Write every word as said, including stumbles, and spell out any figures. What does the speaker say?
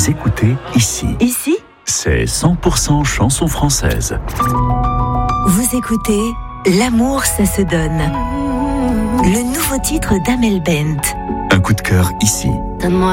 Vous écoutez ici. Ici, c'est cent pour cent chanson française. Vous écoutez L'amour, ça se donne. Le nouveau titre d'Amel Bent. Un coup de cœur ici. Donne-moi